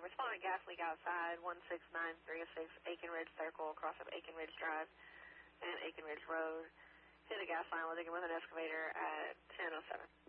responding gas leak outside 16936 Aiken Ridge Circle, across of Aiken Ridge Drive and Aiken Ridge Road. Hit a gas line, we're digging with an excavator at 10:07.